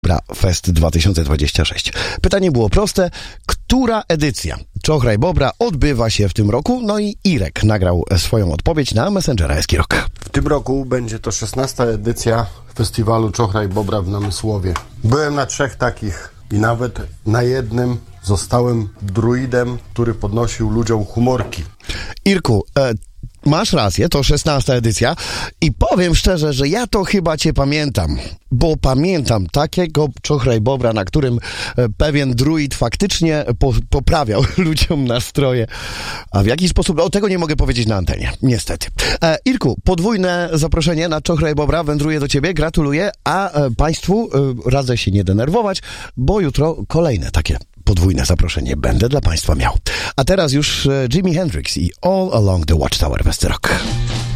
Fest 2026. Pytanie było proste. Która edycja Czochraj Bobra odbywa się w tym roku? No i Irek nagrał swoją odpowiedź na Messengera Eskirok. W tym roku będzie to 16. edycja festiwalu Czochraj Bobra w Namysłowie. Byłem na 3 takich i nawet na jednym zostałem druidem, który podnosił ludziom humorki. Irku, masz rację, to 16. edycja i powiem szczerze, że ja to chyba cię pamiętam, bo pamiętam takiego Czochraj Bobra, na którym pewien druid faktycznie poprawiał ludziom nastroje. A w jaki sposób? O, tego nie mogę powiedzieć na antenie, niestety. Irku, podwójne zaproszenie na Czochraj Bobra wędruje do ciebie, gratuluję, a państwu radzę się nie denerwować, bo jutro kolejne takie podwójne zaproszenie będę dla państwa miał. A teraz już Jimi Hendrix i All Along the Watchtower West Rock.